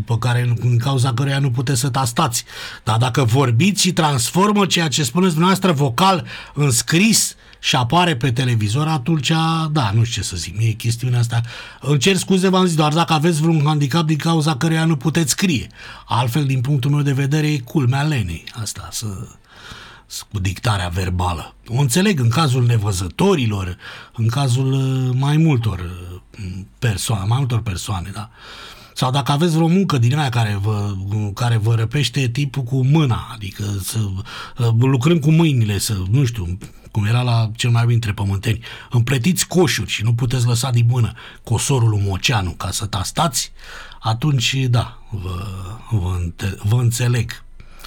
după care, în cauza căreia nu puteți să tastați. Dar dacă vorbiți și transformă ceea ce spuneți dumneavoastră vocal în scris și apare pe televizor, atunci, da, nu știu ce să zic, mie chestiunea asta. Îmi cer scuze, v-am zis, doar dacă aveți vreun handicap din cauza căreia nu puteți scrie. Altfel, din punctul meu de vedere, e culmea lenei asta, cu dictarea verbală. O înțeleg în cazul nevăzătorilor, în cazul mai multor persoane, da. Sau dacă aveți vreo muncă din aia care vă răpește tipul cu mâna, adică lucrând cu mâinile, nu știu, cum era la cel mai bine dintre pământeni, împletiți coșuri și nu puteți lăsa din mână cosorul lui Moceanu ca să tastați, atunci, da, vă înțeleg.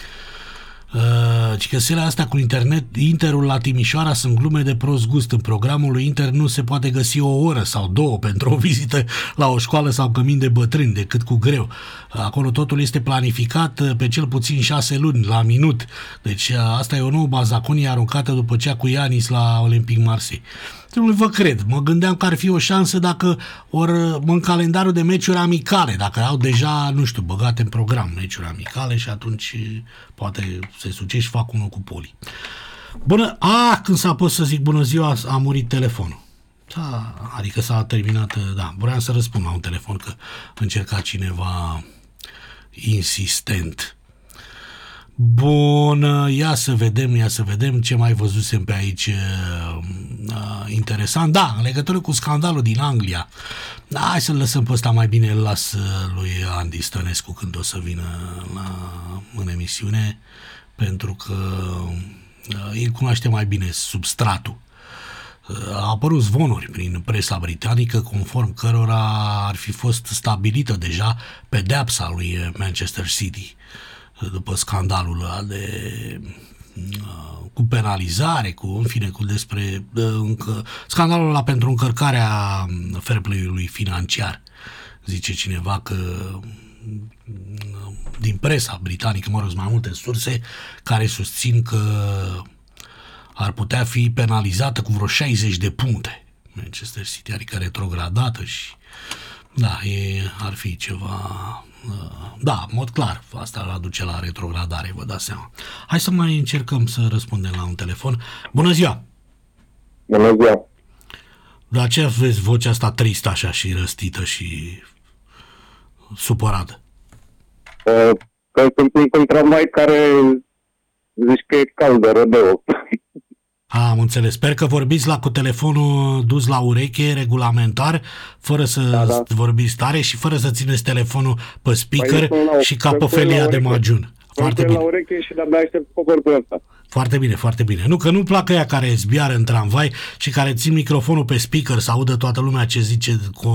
Căsele astea cu Interul la Timișoara sunt glume de prost gust. În programul lui Inter nu se poate găsi o oră sau două pentru o vizită la o școală sau cămin de bătrâni, decât cu greu. Acolo totul este planificat pe cel puțin 6 luni, la minut. Deci asta e o nouă bazaconie aruncată după cea cu Ianis la Olympic Marseille. Nu vă cred. Mă gândeam că ar fi o șansă dacă în calendarul de meciuri amicale, dacă au deja, nu știu, băgate în program meciuri amicale și atunci poate se suce și fac unul cu Poli. Când s-a pus să zic bună ziua, a murit telefonul. Da, adică s-a terminat, da, vreau să răspund la un telefon că încerca cineva insistent. Bun, ia să vedem ce mai văzusem pe aici interesant. Da, în legătură cu scandalul din Anglia. Hai să-l lăsăm pe ăsta mai bine, îl las lui Andy Stănescu când o să vină în emisiune, pentru că el cunoaște mai bine substratul. Au apărut zvonuri prin presa britanică conform cărora ar fi fost stabilită deja pedeapsa lui Manchester City după scandalul ăla cu penalizare, scandalul ăla pentru încărcarea fair play-ului financiar. Zice cineva că din presa britanică, mai multe surse care susțin că ar putea fi penalizată cu vreo 60 de puncte Manchester City, adică retrogradată și da, ar fi ceva. Da, în mod clar, asta îl aduce la retrogradare, vă dați seama. Hai să mai încercăm să răspundem la un telefon. Bună ziua! Bună ziua! Dar ce vezi vocea asta tristă așa și răstită și supărată? Că sunt într-un tramvai care zici că e cald de rodeo. Am înțeles. Sper că vorbiți cu telefonul dus la ureche, regulamentar, fără să vorbiți tare și fără să țineți telefonul pe speaker și ca pe felia de magiun. Foarte bine. La ureche și de-abia aștept copertul ăsta. Foarte bine, foarte bine. Nu, că nu-mi plac ăia care zbiară în tramvai și care țin microfonul pe speaker să audă toată lumea ce zice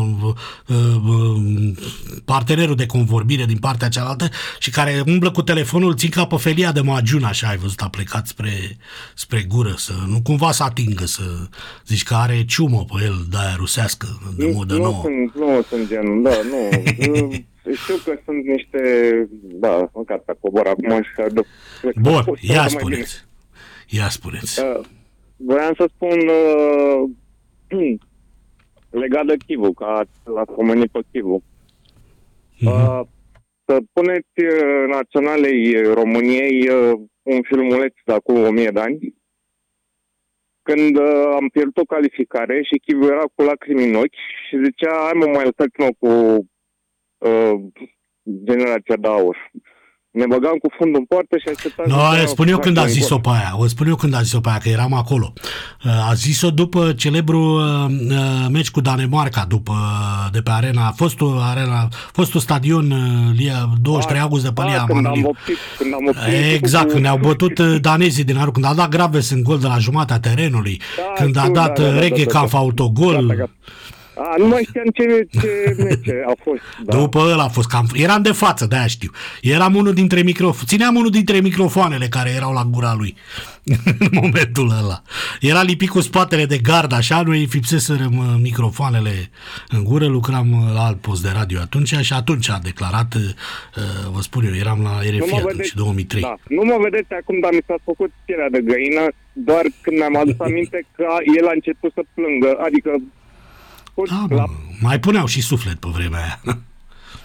partenerul de convorbire din partea cealaltă și care umblă cu telefonul, țin ca pe felia de magiun, așa ai văzut, a plecat spre gură, să nu cumva să atingă, să zici că are ciumă pe el de-aia rusească, de modă nouă. Nu sunt genul, da, nu. Știu că sunt niște, da, măcar pe cobor acum și bun, ia spuneți. Vreau să spun legat de Chivu, că l-ați pomenit pe Chivu. Să puneți naționalei României un filmuleț de acum 1000 de ani, când am pierdut o calificare și Chivu era cu lacrimi în ochi și zicea, hai mă, mai lăsați-mă cu generația de aur. Ne băgam cu fundul în poartă și așteptam... No, spun eu când a zis-o pe aia, că eram acolo. A zis-o după celebru meci cu Danemarca, de pe arena, fostul stadion 23 august de pe Lia Manoliu. Exact, când ne-au bătut danezii din Aru, când a dat Graves în gol de la jumatea terenului, când a dat Reghecampf autogol... Nu mai știam ce mece a fost. Da. După ăla a fost cam... Eram de față, de-aia știu. Țineam unul dintre microfoanele care erau la gura lui în momentul ăla. Era lipit cu spatele de gard, așa, noi fipseserăm microfoanele în gură, lucram la alt post de radio atunci și atunci a declarat, vă spun eu, eram la RFI atunci, 2003. Da. Nu mă vedeți acum, dar mi s-a făcut pielea de găină, doar când mi-am adus aminte că el a început să plângă, adică mai puneau și suflet pe vremea aia.